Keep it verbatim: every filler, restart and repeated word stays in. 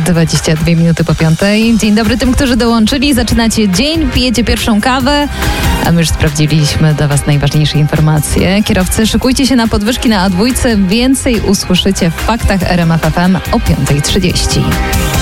dwadzieścia dwie minuty po piątej. Dzień dobry tym, którzy dołączyli. Zaczynacie dzień, pijecie pierwszą kawę, a my już sprawdziliśmy dla Was najważniejsze informacje. Kierowcy, szykujcie się na podwyżki na A dwa. Więcej usłyszycie w faktach R M F F M o piąta trzydzieści.